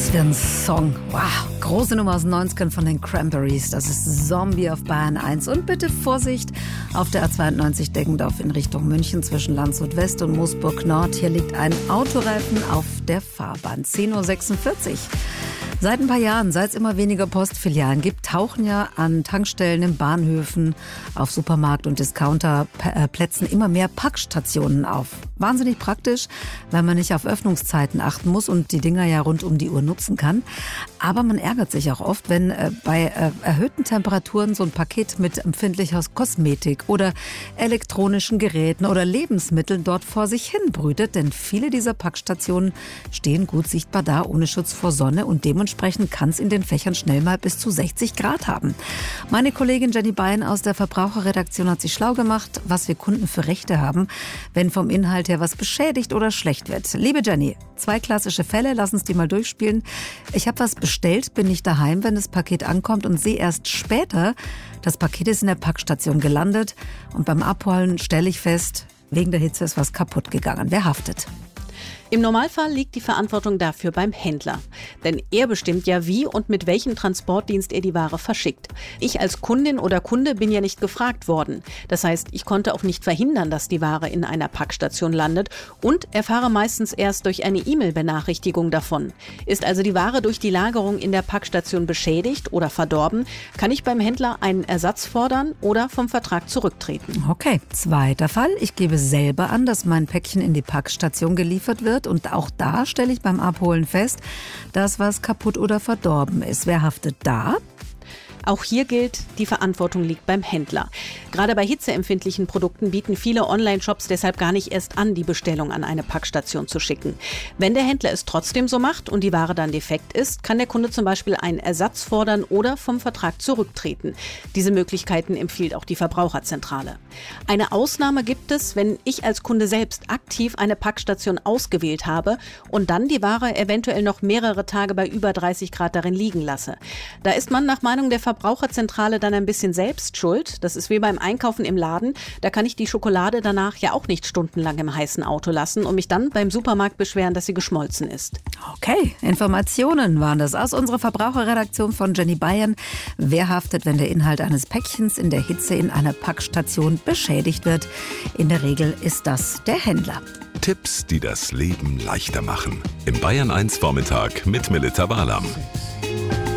Was für ein Song. Wow. Große Nummer aus den 90ern von den Cranberries. Das ist Zombie auf Bayern 1. Und bitte Vorsicht auf der A92 Deggendorf in Richtung München zwischen Landshut West und Moosburg Nord. Hier liegt ein Autoreifen auf der Fahrbahn. 10.46 Uhr. Seit ein paar Jahren, seit es immer weniger Postfilialen gibt, tauchen ja an Tankstellen, in Bahnhöfen, auf Supermarkt- und Discounterplätzen immer mehr Packstationen auf. Wahnsinnig praktisch, weil man nicht auf Öffnungszeiten achten muss und die Dinger ja rund um die Uhr nutzen kann. Aber man ärgert sich auch oft, wenn bei erhöhten Temperaturen so ein Paket mit empfindlicher Kosmetik oder elektronischen Geräten oder Lebensmitteln dort vor sich hin brütet. Denn viele dieser Packstationen stehen gut sichtbar da, ohne Schutz vor Sonne, und dementsprechend kann es in den Fächern schnell mal bis zu 60 Grad haben. Meine Kollegin Jenny Beyen aus der Verbraucherredaktion hat sich schlau gemacht, was wir Kunden für Rechte haben, wenn vom Inhalt her was beschädigt oder schlecht wird. Liebe Jenny, 2 klassische Fälle, lass uns die mal durchspielen. Ich habe was bestellt, bin nicht daheim, wenn das Paket ankommt, und sehe erst später, das Paket ist in der Packstation gelandet, und beim Abholen stelle ich fest, wegen der Hitze ist was kaputt gegangen. Wer haftet? Im Normalfall liegt die Verantwortung dafür beim Händler. Denn er bestimmt ja, wie und mit welchem Transportdienst er die Ware verschickt. Ich als Kundin oder Kunde bin ja nicht gefragt worden. Das heißt, ich konnte auch nicht verhindern, dass die Ware in einer Packstation landet, und erfahre meistens erst durch eine E-Mail-Benachrichtigung davon. Ist also die Ware durch die Lagerung in der Packstation beschädigt oder verdorben, kann ich beim Händler einen Ersatz fordern oder vom Vertrag zurücktreten. Okay, zweiter Fall. Ich gebe selber an, dass mein Päckchen in die Packstation geliefert wird. Und auch da stelle ich beim Abholen fest, dass was kaputt oder verdorben ist. Wer haftet da? Auch hier gilt, die Verantwortung liegt beim Händler. Gerade bei hitzeempfindlichen Produkten bieten viele Online-Shops deshalb gar nicht erst an, die Bestellung an eine Packstation zu schicken. Wenn der Händler es trotzdem so macht und die Ware dann defekt ist, kann der Kunde zum Beispiel einen Ersatz fordern oder vom Vertrag zurücktreten. Diese Möglichkeiten empfiehlt auch die Verbraucherzentrale. Eine Ausnahme gibt es, wenn ich als Kunde selbst aktiv eine Packstation ausgewählt habe und dann die Ware eventuell noch mehrere Tage bei über 30 Grad darin liegen lasse. Da ist man nach Meinung der Verbraucherzentrale dann ein bisschen selbst schuld. Das ist wie beim Einkaufen im Laden. Da kann ich die Schokolade danach ja auch nicht stundenlang im heißen Auto lassen und mich dann beim Supermarkt beschweren, dass sie geschmolzen ist. Okay, Informationen waren das aus unserer Verbraucherredaktion von Jenny Beyen. Wer haftet, wenn der Inhalt eines Päckchens in der Hitze in einer Packstation beschädigt wird? In der Regel ist das der Händler. Tipps, die das Leben leichter machen. Im Bayern 1 Vormittag mit Melita Walam.